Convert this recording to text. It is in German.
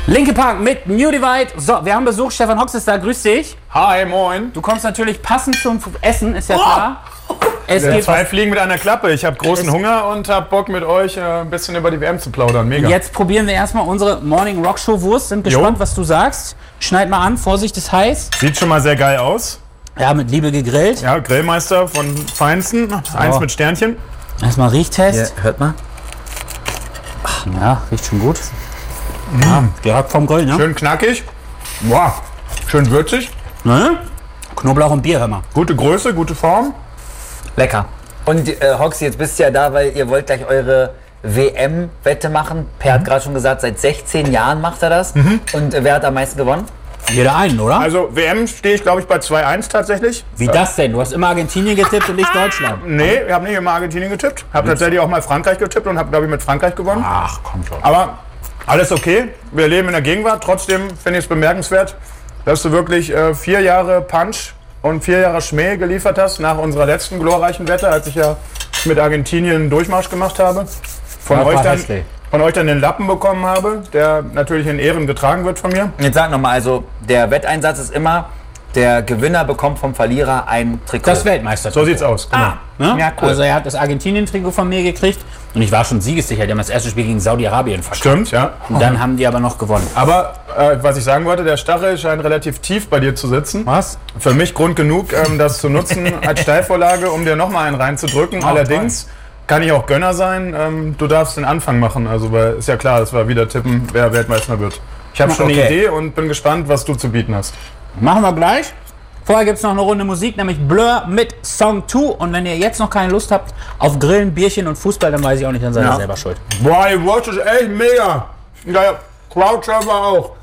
Linke Park mit New Divide. So, wir haben Besuch. Stefan Hox ist da. Grüß dich. Hi, moin. Du kommst natürlich passend zum Essen, ist ja klar. Es Ja, geht zwei Fliegen mit einer Klappe. Ich habe großen Hunger und habe Bock mit euch ein bisschen über die WM zu plaudern. Mega. Jetzt probieren wir erstmal unsere Morning Rock Show Wurst. Sind gespannt, was du sagst. Schneid mal an. Vorsicht, ist heiß. Sieht schon mal sehr geil aus. Ja, mit Liebe gegrillt. Ja, Grillmeister von Feinsten. Eins mit Sternchen. Erstmal Riechtest. Ja, hört mal. Ja, riecht schon gut. Ja, direkt vom Grill, ne? Schön knackig. Wow. Schön würzig. Ne? Knoblauch und Bier, hör mal. Gute Größe, gute Form. Lecker. Und Hoxi, jetzt bist du ja da, weil ihr wollt gleich eure WM-Wette machen. Per hat gerade schon gesagt, seit 16 Jahren macht er das. Und wer hat am meisten gewonnen? Jeder einen, oder? Also WM stehe ich, glaube ich, bei 2-1 tatsächlich. Wie das denn? Du hast immer Argentinien getippt und nicht Deutschland. Nee, ich habe nicht immer Argentinien getippt. Habe tatsächlich auch mal Frankreich getippt und habe, glaube ich, mit Frankreich gewonnen. Ach, komm schon. Aber alles okay. Wir leben in der Gegenwart. Trotzdem finde ich es bemerkenswert, dass du wirklich 4 Jahre Punch und 4 Jahre Schmäh geliefert hast nach unserer letzten glorreichen Wette, als ich ja mit Argentinien einen Durchmarsch gemacht habe. Von euch dann den Lappen bekommen habe, der natürlich in Ehren getragen wird von mir. Jetzt sag nochmal, also der Wetteinsatz ist immer, der Gewinner bekommt vom Verlierer ein Trikot. Das Weltmeister. So sieht's aus. Genau. Ne? Ja, cool. Also er hat das Argentinien-Trikot von mir gekriegt und ich war schon siegessicher. Die haben das erste Spiel gegen Saudi-Arabien verkackt. Stimmt, ja. Und dann haben die aber noch gewonnen. Aber was ich sagen wollte, der Stachel scheint relativ tief bei dir zu sitzen. Was? Für mich Grund genug, das zu nutzen als Steilvorlage, um dir nochmal einen reinzudrücken. Allerdings kann ich auch Gönner sein. Du darfst den Anfang machen. Also weil ist ja klar, dass wir wieder tippen, wer Weltmeister wird. Ich habe schon eine Idee und bin gespannt, was du zu bieten hast. Machen wir gleich. Vorher gibt es noch eine Runde Musik, nämlich Blur mit Song 2. Und wenn ihr jetzt noch keine Lust habt auf Grillen, Bierchen und Fußball, dann weiß ich auch nicht, dann seid ihr selber schuld. Boah, die Watch ist echt mega. Ja, Crowdsurfer auch.